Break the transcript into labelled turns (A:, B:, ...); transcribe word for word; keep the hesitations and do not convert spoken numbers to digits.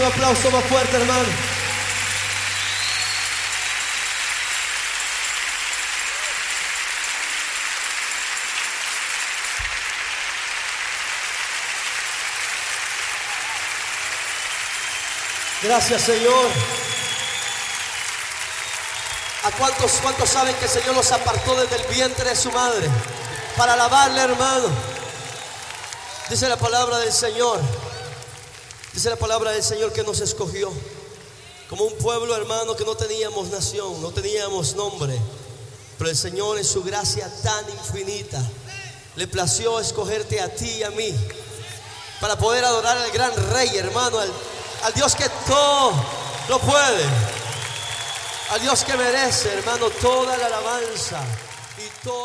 A: Un aplauso más fuerte, hermano. Gracias, Señor. ¿A cuántos, cuántos saben que el Señor los apartó desde el vientre de su madre para alabarle, hermano? Dice la palabra del Señor. Dice la palabra del Señor que nos escogió como un pueblo, hermano, que no teníamos nación, no teníamos nombre. Pero el Señor, en su gracia tan infinita, le plació escogerte a ti y a mí para poder adorar al gran Rey, hermano, al, al Dios que todo lo puede, al Dios que merece, hermano, toda la alabanza.